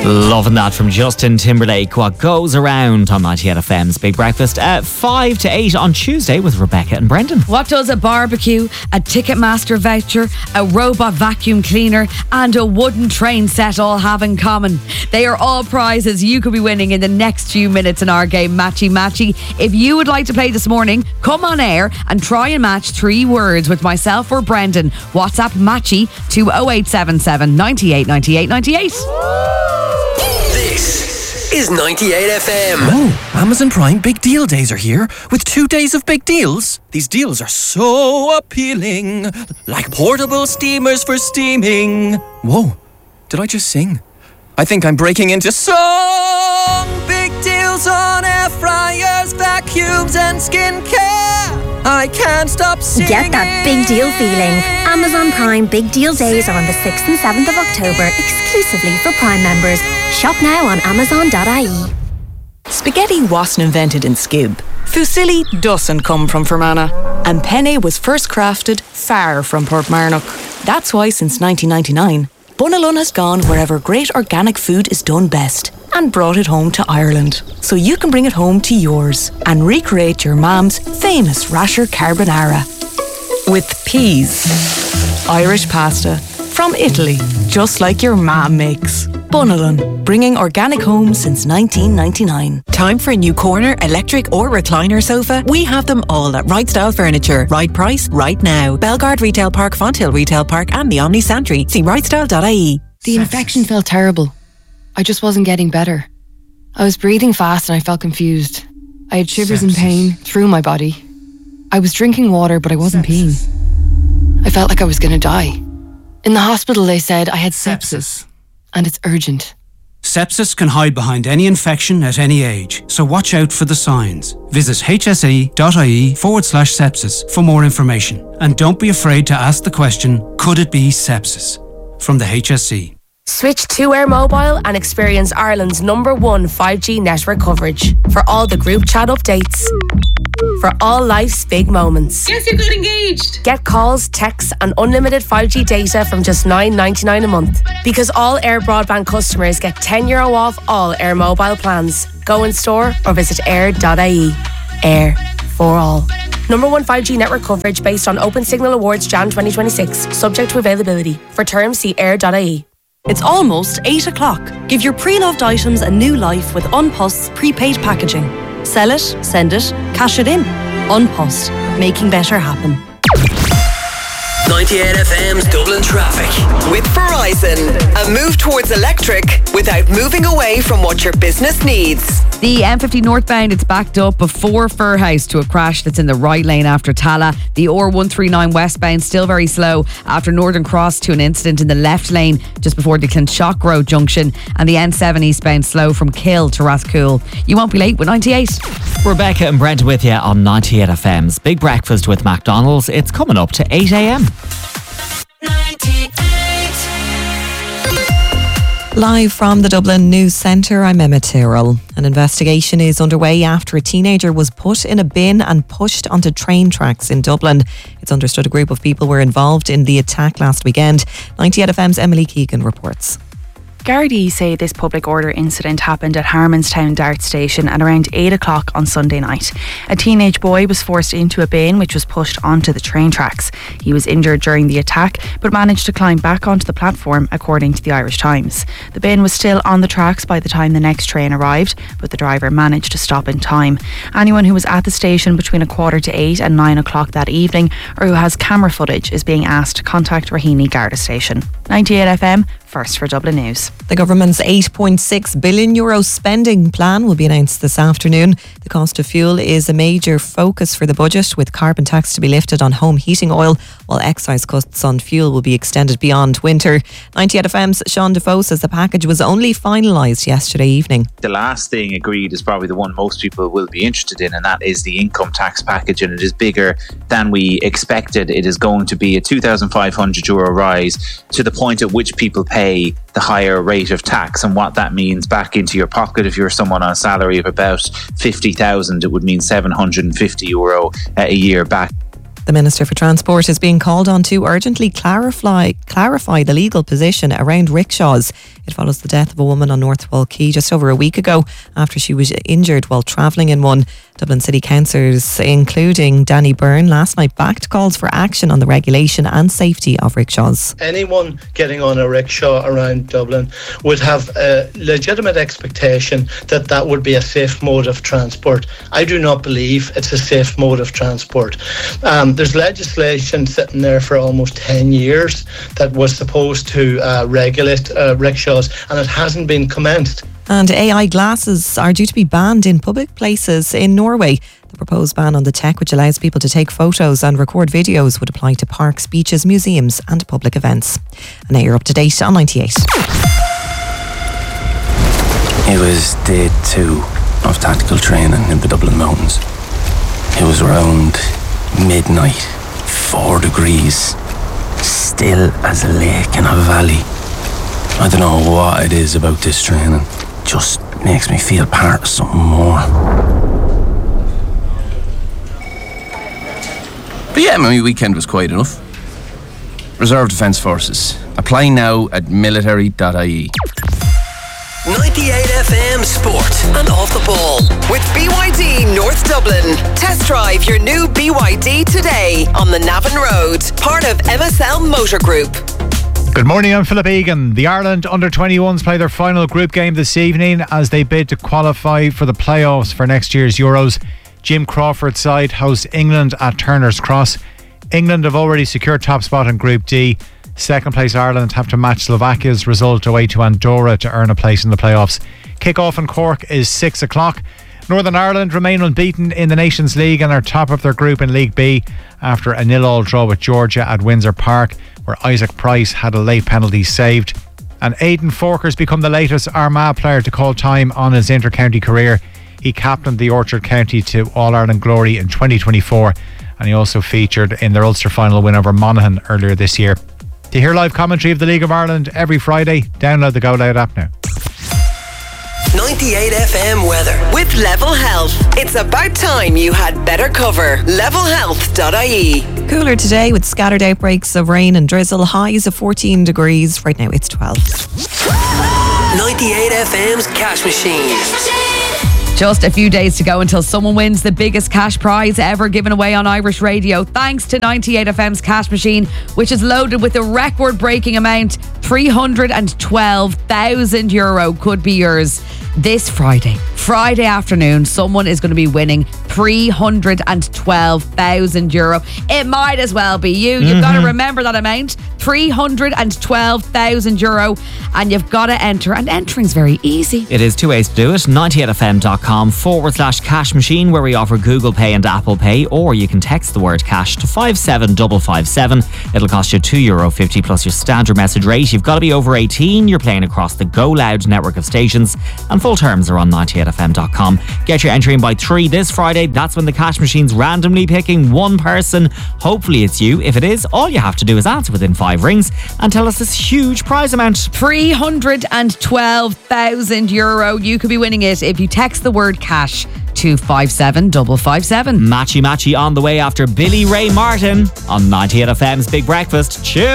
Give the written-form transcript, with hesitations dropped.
Loving that from Justin Timberlake. What goes around on 98 FM's Big Breakfast at 5 to 8 on Tuesday with Rebecca and Brendan. What does a barbecue, a Ticketmaster voucher, a robot vacuum cleaner and a wooden train set all have in common? They are all prizes you could be winning in the next few minutes in our game Matchy Matchy. If you would like to play this morning, come on air and try and match 3 words with myself or Brendan. WhatsApp Matchy to 0877 98 98 98. This is 98 FM. Oh, Amazon Prime Big Deal Days are here with 2 days of big deals. These deals are so appealing, like portable steamers for steaming. Whoa, did I just sing? I think I'm breaking into song. Big deals on air fryers, vacuums and skincare. I can't stop singing. Get that big deal feeling. Amazon Prime Big Deal Days are on the 6th and 7th of October, exclusively for Prime members. Shop now on amazon.ie. Spaghetti wasn't invented in Skib. Fusilli doesn't come from Fermanagh. And penne was first crafted far from Portmarnock. That's why since 1999, Bunalun has gone wherever great organic food is done best and brought it home to Ireland. So you can bring it home to yours and recreate your mum's famous rasher carbonara. With peas. Irish pasta. From Italy, just like your mum makes. Bunalun, bringing organic home since 1999. Time for a new corner, electric or recliner sofa? We have them all at Right Style Furniture. Right price, right now. Belgard Retail Park, Fonthill Retail Park and the Omni Santry. See rightstyle.ie. The infection felt terrible. I just wasn't getting better. I was breathing fast and I felt confused. I had shivers and pain through my body. I was drinking water, but I wasn't peeing. I felt like I was going to die. In the hospital, they said I had sepsis. And it's urgent. Sepsis can hide behind any infection at any age, so watch out for the signs. Visit hse.ie/sepsis for more information. And don't be afraid to ask the question, could it be sepsis? From the HSE. Switch to Air Mobile and experience Ireland's #1 5G network coverage for all the group chat updates. For all life's big moments. Guess who got engaged? Get calls, texts and unlimited 5G data from just $9.99 a month. Because all Air Broadband customers get €10 off all Air Mobile plans. Go in store or visit air.ie. Air for all. #1 5G network coverage based on Open Signal Awards Jan 2026. Subject to availability. For terms, see air.ie. It's almost 8 o'clock. Give your pre-loved items a new life with Unpost's prepaid packaging. Sell it, send it, cash it in. Unpost, making better happen. 98 FM's Dublin Traffic. With Verizon, a move towards electric without moving away from what your business needs. The M50 northbound, it's backed up before Furhouse to a crash that's in the right lane after Tala. The R139 westbound still very slow after Northern Cross to an incident in the left lane just before the Clonshock Road junction. And the N7 eastbound slow from Kill to Rathcoole. You won't be late with 98. Rebecca and Brent with you on 98 FM's Big Breakfast with McDonald's. It's coming up to 8 a.m. Live from the Dublin News Centre, I'm Emma Tyrrell. An investigation is underway after a teenager was put in a bin and pushed onto train tracks in Dublin. It's understood a group of people were involved in the attack last weekend. 98 FM's Emily Keegan reports. Gardaí say this public order incident happened at Harmonstown Dart Station at around 8 o'clock on Sunday night. A teenage boy was forced into a bin which was pushed onto the train tracks. He was injured during the attack but managed to climb back onto the platform, according to the Irish Times. The bin was still on the tracks by the time the next train arrived, but the driver managed to stop in time. Anyone who was at the station between 7:45 and 9 o'clock that evening or who has camera footage is being asked to contact Raheny Garda Station. 98 FM, first for Dublin News. The government's €8.6 billion spending plan will be announced this afternoon. The cost of fuel is a major focus for the budget, with carbon tax to be lifted on home heating oil, while excise cuts on fuel will be extended beyond winter. 98 FM's Sean Defoe says the package was only finalised yesterday evening. The last thing agreed is probably the one most people will be interested in, and that is the income tax package, and it is bigger than we expected. It is going to be a €2,500 rise to the point at which people pay the higher rate of tax, and what that means back into your pocket. If you're someone on a salary of about 50,000, it would mean €750 a year back The Minister for Transport is being called on to urgently clarify the legal position around rickshaws. It follows the death of a woman on Northwell Quay just over a week ago after she was injured while travelling in one. Dublin City councillors, including Danny Byrne, last night backed calls for action on the regulation and safety of rickshaws. Anyone getting on a rickshaw around Dublin would have a legitimate expectation that that would be a safe mode of transport. I do not believe it's a safe mode of transport. There's legislation sitting there for almost 10 years that was supposed to regulate rickshaws, and it hasn't been commenced. And AI glasses are due to be banned in public places in Norway. The proposed ban on the tech, which allows people to take photos and record videos, would apply to parks, beaches, museums and public events. And now you're up to date on 98. It was day 2 of tactical training in the Dublin Mountains. It was around midnight, 4 degrees, still as a lake in a valley. I don't know what it is about this training. Just makes me feel part of something more. But yeah, my weekend was quiet enough. Reserve Defence Forces. Apply now at military.ie. 98 FM Sport and Off the Ball with BYD North Dublin. Test drive your new BYD today on the Navan Road, part of MSL Motor Group. Good morning, I'm Philip Egan. The Ireland under-21s play their final group game this evening as they bid to qualify for the playoffs for next year's Euros. Jim Crawford's side hosts England at Turner's Cross. England have already secured top spot in Group D. Second place Ireland have to match Slovakia's result away to Andorra to earn a place in the playoffs. Kick-off in Cork is 6 o'clock. Northern Ireland remain unbeaten in the Nations League and are top of their group in League B after a 0-0 draw with Georgia at Windsor Park, where Isaac Price had a late penalty saved. And Aidan Forker's become the latest Armagh player to call time on his inter-county career. He captained the Orchard County to All-Ireland glory in 2024, and he also featured in their Ulster final win over Monaghan earlier this year. To hear live commentary of the League of Ireland every Friday, download the Go Loud app now. 98 FM weather with Level Health. It's about time you had better cover. Levelhealth.ie. Cooler today with scattered outbreaks of rain and drizzle. Highs of 14 degrees. Right now it's 12. 98 FM's Cash Machine. Just a few days to go until someone wins the biggest cash prize ever given away on Irish radio, thanks to 98 FM's Cash Machine, which is loaded with a record-breaking amount. €312,000 could be yours this Friday afternoon. Someone is going to be winning €312,000. It might as well be you. You've got to remember that amount, €312,000, and you've got to enter, and entering's very easy. It is 2 ways to do it. 98fm.com/cash machine, where we offer Google Pay and Apple Pay, or you can text the word cash to 57557. It'll cost you €2.50 plus your standard message rate. You've got to be over 18. You're playing across the Go Loud network of stations, and full terms are on 98fm.com. Get your entry in by 3 this Friday. That's when the cash machine's randomly picking one person. Hopefully it's you. If it is, all you have to do is answer within 5 rings and tell us this huge prize amount. €312,000. You could be winning it if you text the word cash to 57557. Matchy on the way after Billy Ray Martin on 98FM's Big Breakfast. Cheers.